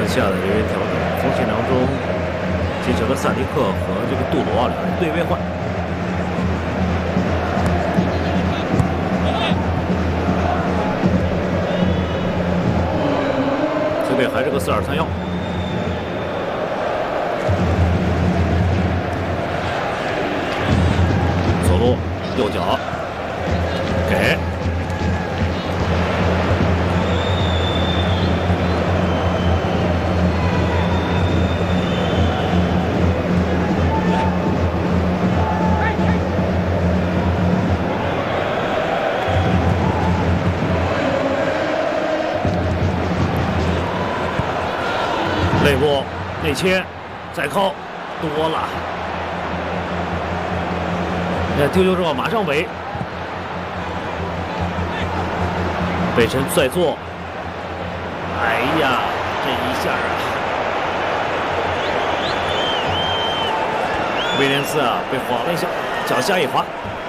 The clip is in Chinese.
下的人员调整，锋线当中进行了萨迪克和这个杜罗两人对位换。球队还是个4-2-3-1。左路右脚给。 内部内切，再扣多了。丢球之后马上围，北辰再做。哎呀，这一下啊，威廉斯啊被晃了一下，脚下一滑。